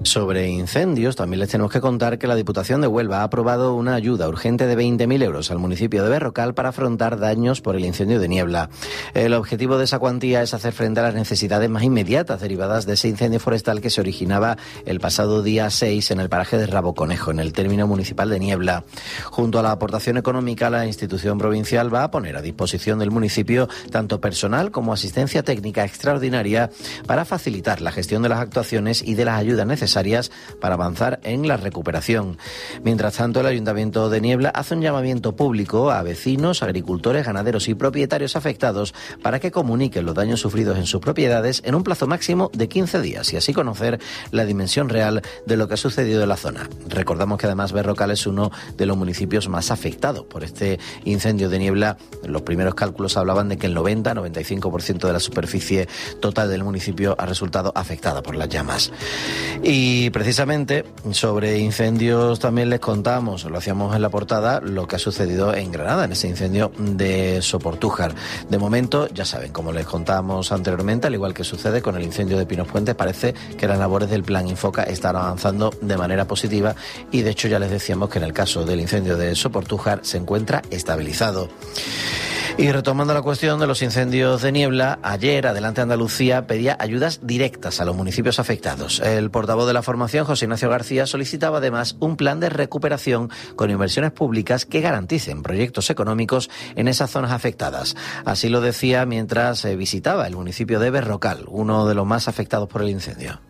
Sobre incendios, también les tenemos que contar que la Diputación de Huelva ha aprobado una ayuda urgente de 20.000 euros al municipio de Berrocal para afrontar daños por el incendio de Niebla. El objetivo de esa cuantía es hacer frente a las necesidades más inmediatas derivadas de ese incendio forestal que se originaba el pasado día 6 en el paraje de Raboconejo, en el término municipal de Niebla. Junto a la aportación económica, la institución provincial va a poner a disposición del municipio tanto personal como asistencia técnica extraordinaria para facilitar la gestión de las actuaciones y de las ayudas necesarias para avanzar en la recuperación. Mientras tanto, el Ayuntamiento de Niebla hace un llamamiento público a vecinos, agricultores, ganaderos y propietarios afectados para que comuniquen los daños sufridos en sus propiedades en un plazo máximo de 15 días y así conocer la dimensión real de lo que ha sucedido en la zona. Recordamos que además Berrocal es uno de los municipios más afectados por este incendio de Niebla. Los primeros cálculos hablaban de que el 90-95% de la superficie total del municipio ha resultado afectada por las llamas. Y precisamente sobre incendios también les contamos, lo hacíamos en la portada, lo que ha sucedido en Granada, en ese incendio de Soportújar. De momento, ya saben, como les contábamos anteriormente, al igual que sucede con el incendio de Pinos Puentes, parece que las labores del Plan Infoca están avanzando de manera positiva y de hecho ya les decíamos que en el caso del incendio de Soportújar se encuentra estabilizado. Y retomando la cuestión de los incendios de Niebla, ayer Adelante Andalucía pedía ayudas directas a los municipios afectados. El portavoz de la formación, José Ignacio García, solicitaba además un plan de recuperación con inversiones públicas que garanticen proyectos económicos en esas zonas afectadas. Así lo decía mientras visitaba el municipio de Berrocal, uno de los más afectados por el incendio.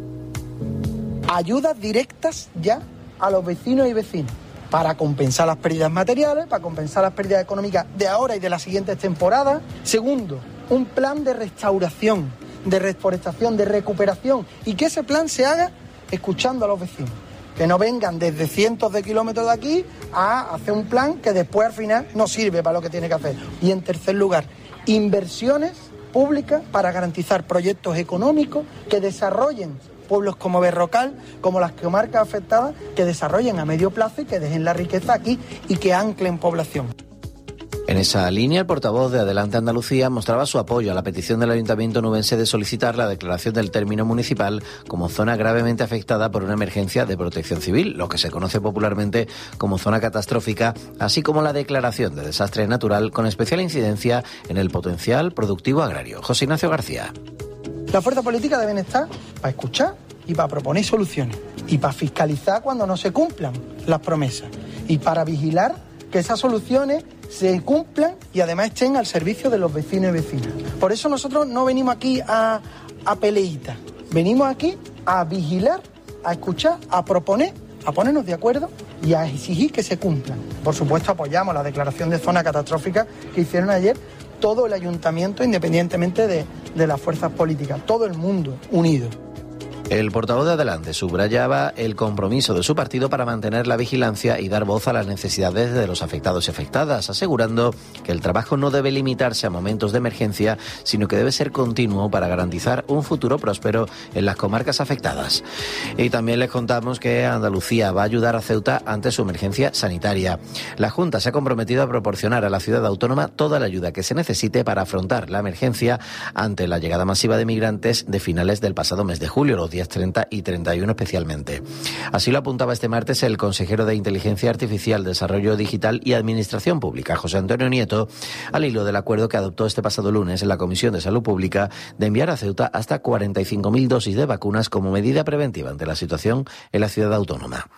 Ayudas directas ya a los vecinos y vecinas, para compensar las pérdidas materiales, para compensar las pérdidas económicas de ahora y de las siguientes temporadas. Segundo, un plan de restauración, de reforestación, de recuperación, y que ese plan se haga escuchando a los vecinos. Que no vengan desde cientos de kilómetros de aquí a hacer un plan que después al final no sirve para lo que tiene que hacer. Y en tercer lugar, inversiones públicas para garantizar proyectos económicos que desarrollen pueblos como Berrocal, como las comarcas afectadas, que desarrollen a medio plazo y que dejen la riqueza aquí y que anclen población. En esa línea, el portavoz de Adelante Andalucía mostraba su apoyo a la petición del Ayuntamiento nubense de solicitar la declaración del término municipal como zona gravemente afectada por una emergencia de protección civil, lo que se conoce popularmente como zona catastrófica, así como la declaración de desastre natural con especial incidencia en el potencial productivo agrario. José Ignacio García. Las fuerzas políticas deben estar para escuchar y para proponer soluciones y para fiscalizar cuando no se cumplan las promesas y para vigilar que esas soluciones se cumplan y además estén al servicio de los vecinos y vecinas. Por eso nosotros no venimos aquí a peleítas, venimos aquí a vigilar, a escuchar, a proponer, a ponernos de acuerdo y a exigir que se cumplan. Por supuesto apoyamos la declaración de zona catastrófica que hicieron ayer todo el ayuntamiento, independientemente de las fuerzas políticas, todo el mundo unido. El portavoz de Adelante subrayaba el compromiso de su partido para mantener la vigilancia y dar voz a las necesidades de los afectados y afectadas, asegurando que el trabajo no debe limitarse a momentos de emergencia, sino que debe ser continuo para garantizar un futuro próspero en las comarcas afectadas. Y también les contamos que Andalucía va a ayudar a Ceuta ante su emergencia sanitaria. La Junta se ha comprometido a proporcionar a la ciudad autónoma toda la ayuda que se necesite para afrontar la emergencia ante la llegada masiva de migrantes de finales del pasado mes de julio, los días 30 y 31 especialmente. Así lo apuntaba este martes el consejero de Inteligencia Artificial, Desarrollo Digital y Administración Pública, José Antonio Nieto, al hilo del acuerdo que adoptó este pasado lunes en la Comisión de Salud Pública de enviar a Ceuta hasta 45.000 dosis de vacunas como medida preventiva ante la situación en la ciudad autónoma.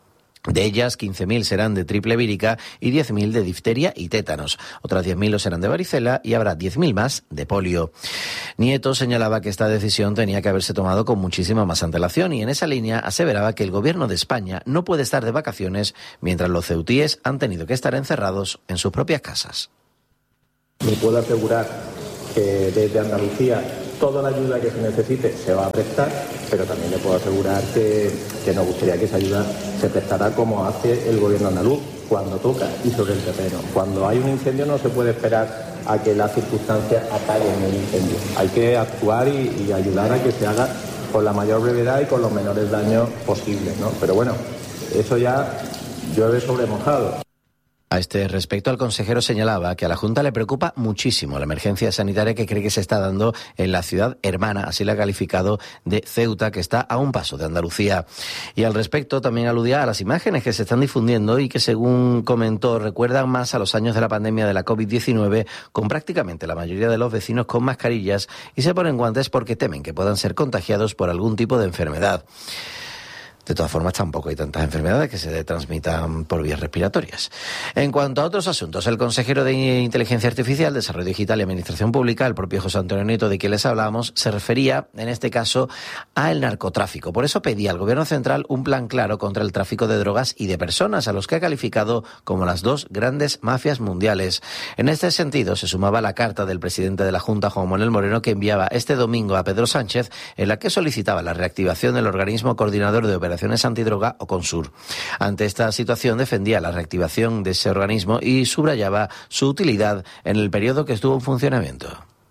De ellas, 15.000 serán de triple vírica y 10.000 de difteria y tétanos. Otras 10.000 lo serán de varicela y habrá 10.000 más de polio. Nieto señalaba que esta decisión tenía que haberse tomado con muchísima más antelación y en esa línea aseveraba que el gobierno de España no puede estar de vacaciones mientras los ceutíes han tenido que estar encerrados en sus propias casas. Me puedo asegurar que desde Andalucía toda la ayuda que se necesite se va a prestar, pero también le puedo asegurar que nos gustaría que esa ayuda se prestara como hace el gobierno andaluz, cuando toca y sobre el terreno. Cuando hay un incendio no se puede esperar a que las circunstancias apaguen el incendio. Hay que actuar y ayudar a que se haga con la mayor brevedad y con los menores daños posibles, ¿no? Pero bueno, eso ya llueve sobre mojado. A este respecto, el consejero señalaba que a la Junta le preocupa muchísimo la emergencia sanitaria que cree que se está dando en la ciudad hermana, así la ha calificado, de Ceuta, que está a un paso de Andalucía. Y al respecto también aludía a las imágenes que se están difundiendo y que, según comentó, recuerdan más a los años de la pandemia de la COVID-19, con prácticamente la mayoría de los vecinos con mascarillas y se ponen guantes porque temen que puedan ser contagiados por algún tipo de enfermedad. De todas formas, tampoco hay tantas enfermedades que se transmitan por vías respiratorias. En cuanto a otros asuntos, el consejero de Inteligencia Artificial, Desarrollo Digital y Administración Pública, el propio José Antonio Nieto, de quien les hablamos, se refería, en este caso, al narcotráfico. Por eso pedía al Gobierno central un plan claro contra el tráfico de drogas y de personas, a los que ha calificado como las dos grandes mafias mundiales. En este sentido, se sumaba la carta del presidente de la Junta, Juan Manuel Moreno, que enviaba este domingo a Pedro Sánchez, en la que solicitaba la reactivación del organismo coordinador de operaciones antidroga o CONSUR. Ante esta situación defendía la reactivación de ese organismo y subrayaba su utilidad en el periodo que estuvo en funcionamiento.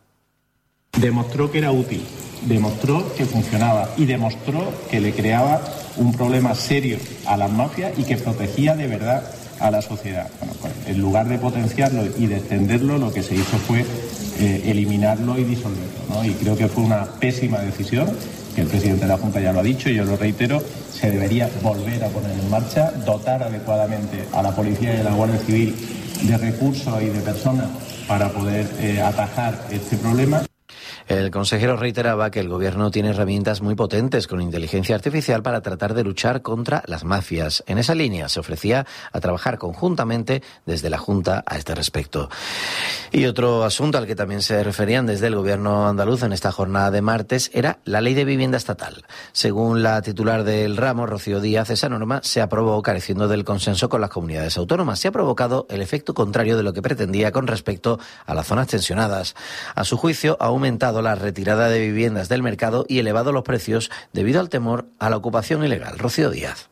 Demostró que era útil, demostró que funcionaba y demostró que le creaba un problema serio a las mafias y que protegía de verdad a la sociedad. Bueno, pues, en lugar de potenciarlo y de extenderlo, lo que se hizo fue eliminarlo y disolverlo, ¿no? Y creo que fue una pésima decisión, que el presidente de la Junta ya lo ha dicho y yo lo reitero. Se debería volver a poner en marcha, dotar adecuadamente a la Policía y a la Guardia Civil de recursos y de personas para poder atajar este problema. El consejero reiteraba que el Gobierno tiene herramientas muy potentes con inteligencia artificial para tratar de luchar contra las mafias. En esa línea se ofrecía a trabajar conjuntamente desde la Junta a este respecto. Y otro asunto al que también se referían desde el Gobierno andaluz en esta jornada de martes era la Ley de Vivienda Estatal. Según la titular del ramo, Rocío Díaz, esa norma se aprobó careciendo del consenso con las comunidades autónomas. Se ha provocado el efecto contrario de lo que pretendía con respecto a las zonas tensionadas. A su juicio, ha aumentado la retirada de viviendas del mercado y elevado los precios debido al temor a la ocupación ilegal. Rocío Díaz.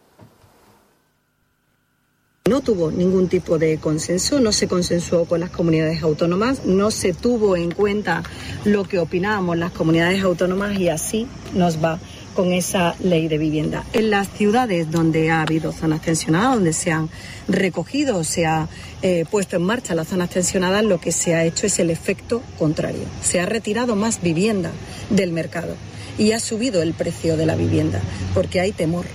No tuvo ningún tipo de consenso, no se consensuó con las comunidades autónomas, no se tuvo en cuenta lo que opinábamos las comunidades autónomas y así nos va con esa ley de vivienda. En las ciudades donde ha habido zonas tensionadas, donde se han recogido, se ha puesto en marcha las zonas tensionadas, lo que se ha hecho es el efecto contrario. Se ha retirado más vivienda del mercado y ha subido el precio de la vivienda, porque hay temor.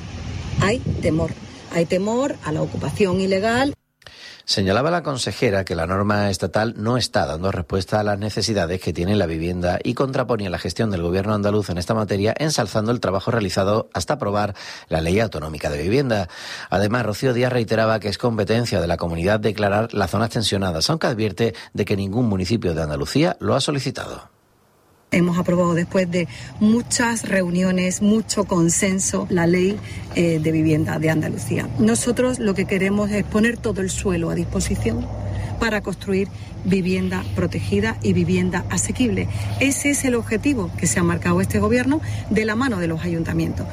Hay temor a la ocupación ilegal. Señalaba la consejera que la norma estatal no está dando respuesta a las necesidades que tiene la vivienda y contraponía la gestión del Gobierno andaluz en esta materia, ensalzando el trabajo realizado hasta aprobar la Ley Autonómica de Vivienda. Además, Rocío Díaz reiteraba que es competencia de la comunidad declarar las zonas tensionadas, aunque advierte de que ningún municipio de Andalucía lo ha solicitado. Hemos aprobado después de muchas reuniones, mucho consenso, la ley de vivienda de Andalucía. Nosotros lo que queremos es poner todo el suelo a disposición para construir vivienda protegida y vivienda asequible. Ese es el objetivo que se ha marcado este Gobierno de la mano de los ayuntamientos.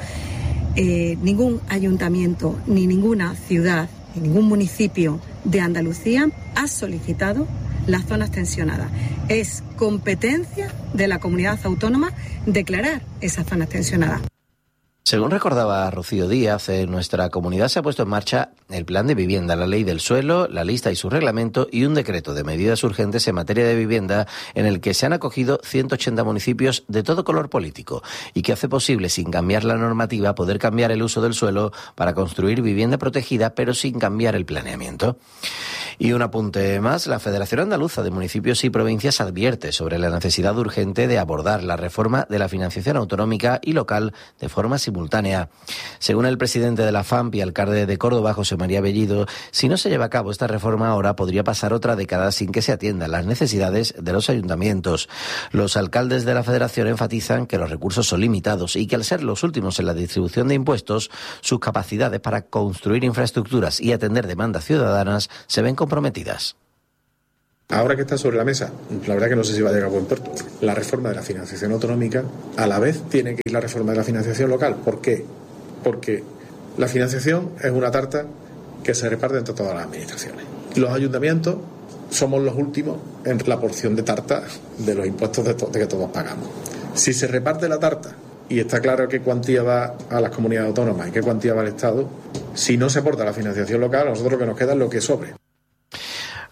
Ningún ayuntamiento, ni ninguna ciudad, ni ningún municipio de Andalucía ha solicitado las zonas tensionadas. Es competencia de la comunidad autónoma declarar esas zonas tensionadas. Según recordaba Rocío Díaz, en nuestra comunidad se ha puesto en marcha el plan de vivienda, la ley del suelo, la lista y su reglamento y un decreto de medidas urgentes en materia de vivienda en el que se han acogido 180 municipios de todo color político y que hace posible, sin cambiar la normativa, poder cambiar el uso del suelo para construir vivienda protegida, pero sin cambiar el planeamiento. Y un apunte más, la Federación Andaluza de Municipios y Provincias advierte sobre la necesidad urgente de abordar la reforma de la financiación autonómica y local de forma simultánea. Según el presidente de la FAMP y alcalde de Córdoba, José María Bellido, si no se lleva a cabo esta reforma ahora, podría pasar otra década sin que se atiendan las necesidades de los ayuntamientos. Los alcaldes de la Federación enfatizan que los recursos son limitados y que al ser los últimos en la distribución de impuestos, sus capacidades para construir infraestructuras y atender demandas ciudadanas se ven comprometidas. Ahora que está sobre la mesa, la verdad que no sé si va a llegar a buen puerto, la reforma de la financiación autonómica, a la vez tiene que ir la reforma de la financiación local. ¿Por qué? Porque la financiación es una tarta que se reparte entre todas las administraciones. Los ayuntamientos somos los últimos en la porción de tarta de los impuestos de que todos pagamos. Si se reparte la tarta y está claro qué cuantía va a las comunidades autónomas y qué cuantía va al Estado, si no se aporta la financiación local, a nosotros lo que nos queda es lo que sobre.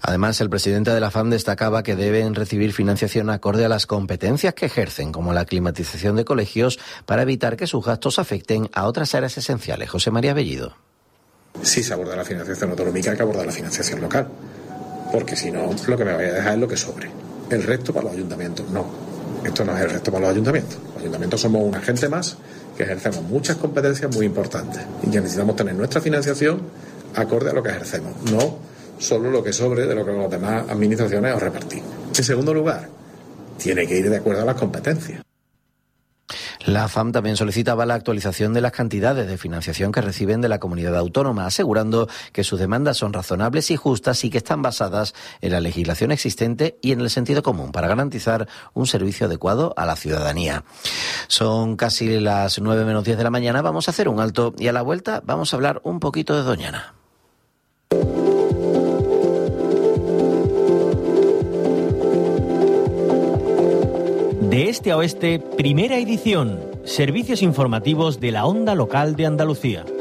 Además, el presidente de la FAM destacaba que deben recibir financiación acorde a las competencias que ejercen, como la climatización de colegios, para evitar que sus gastos afecten a otras áreas esenciales. José María Bellido. Si se aborda la financiación autonómica, hay que abordar la financiación local, porque si no, lo que me vaya a dejar es lo que sobre. El resto para los ayuntamientos, no. Esto no es el resto para los ayuntamientos. Los ayuntamientos somos un agente más que ejercemos muchas competencias muy importantes y que necesitamos tener nuestra financiación acorde a lo que ejercemos, no solo lo que sobre de lo que las demás administraciones os repartimos. En segundo lugar, tiene que ir de acuerdo a las competencias. La FAM también solicitaba la actualización de las cantidades de financiación que reciben de la comunidad autónoma, asegurando que sus demandas son razonables y justas y que están basadas en la legislación existente y en el sentido común para garantizar un servicio adecuado a la ciudadanía. Son casi las 9:10 de la mañana, vamos a hacer un alto y a la vuelta vamos a hablar un poquito de Doñana. De este a oeste, primera edición. Servicios informativos de la Onda Local de Andalucía.